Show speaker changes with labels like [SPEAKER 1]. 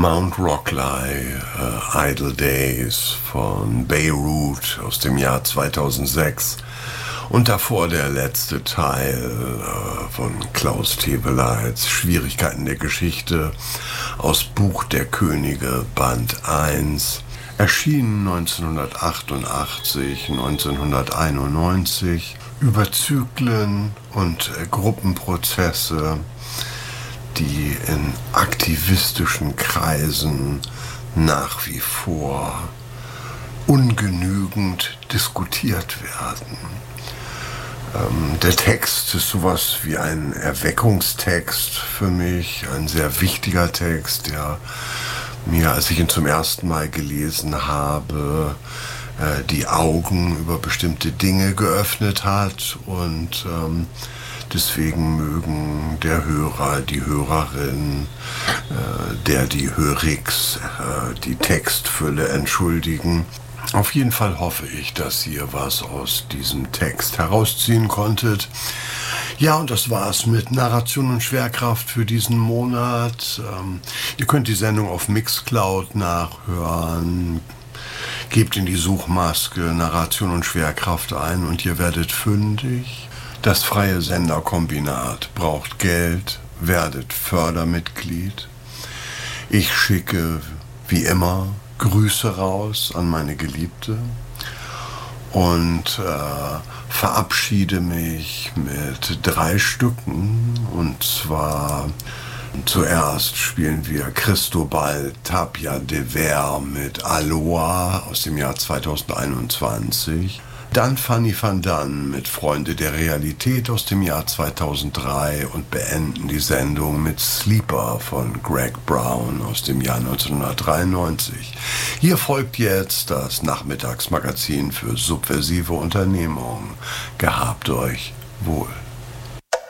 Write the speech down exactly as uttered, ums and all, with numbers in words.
[SPEAKER 1] Mount Rockley, uh, Idle Days von Beirut aus dem Jahr zweitausendsechs und davor der letzte Teil uh, von Klaus Teweleits Schwierigkeiten der Geschichte aus Buch der Könige Band eins, erschienen neunzehnhundertachtundachtzig, neunzehnhunderteinundneunzig, über Zyklen und äh, Gruppenprozesse, die in aktivistischen Kreisen nach wie vor ungenügend diskutiert werden. Ähm, der Text ist sowas wie ein Erweckungstext für mich, ein sehr wichtiger Text, der mir, als ich ihn zum ersten Mal gelesen habe, äh, die Augen über bestimmte Dinge geöffnet hat und ähm, deswegen mögen der Hörer, die Hörerin, äh, der, die Hörix, äh, die Textfülle entschuldigen. Auf jeden Fall hoffe ich, dass ihr was aus diesem Text herausziehen konntet. Ja, und das war's mit Narration und Schwerkraft für diesen Monat. Ähm, ihr könnt die Sendung auf Mixcloud nachhören. Gebt in die Suchmaske Narration und Schwerkraft ein und ihr werdet fündig. Das freie Senderkombinat braucht Geld, werdet Fördermitglied. Ich schicke, wie immer, Grüße raus an meine Geliebte und äh, verabschiede mich mit drei Stücken. Und zwar zuerst spielen wir Cristobal Tapia de Ver mit Aloha aus dem Jahr zweitausendeinundzwanzig. Dann Fanny van Dan mit Freunde der Realität aus dem Jahr zweitausenddrei und beenden die Sendung mit Sleeper von Greg Brown aus dem Jahr neunzehnhundertdreiundneunzig. Hier folgt jetzt das Nachmittagsmagazin für subversive Unternehmung. Gehabt euch wohl.